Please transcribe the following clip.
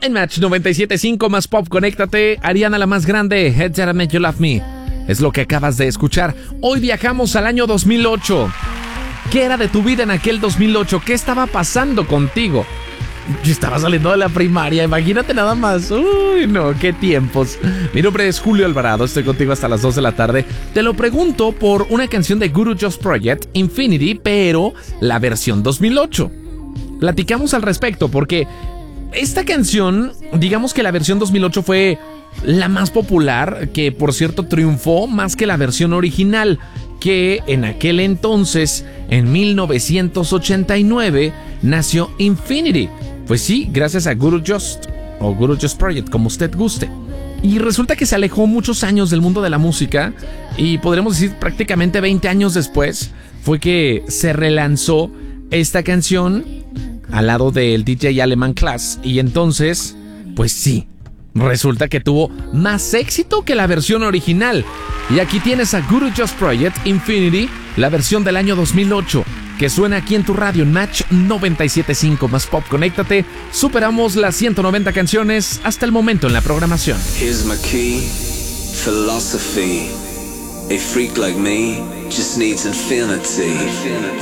En Match 97.5 más pop, conéctate. Ariana la más grande, Head That I Make You Love Me. Es lo que acabas de escuchar. Hoy viajamos al año 2008. ¿Qué era de tu vida en aquel 2008? ¿Qué estaba pasando contigo? Yo estaba saliendo de la primaria, imagínate nada más. Uy, no, qué tiempos. Mi nombre es Julio Alvarado, estoy contigo hasta las 2 de la tarde. Te lo pregunto por una canción de Guru Josh Project, Infinity, pero la versión 2008. Platicamos al respecto porque esta canción, digamos que la versión 2008 fue la más popular, que por cierto triunfó más que la versión original, que en aquel entonces, en 1989, nació Infinity. Pues sí, gracias a Guru Josh o Guru Josh Project, como usted guste. Y resulta que se alejó muchos años del mundo de la música y podremos decir prácticamente 20 años después fue que se relanzó esta canción al lado del DJ Alemán Class. Y entonces, pues sí, resulta que tuvo más éxito que la versión original. Y aquí tienes a Guru Josh Project, Infinity, la versión del año 2008, que suena aquí en tu radio en Match 97.5 más pop. Conéctate, superamos las 190 canciones hasta el momento en la programación. Here's my key, philosophy. A freak like me just needs infinity.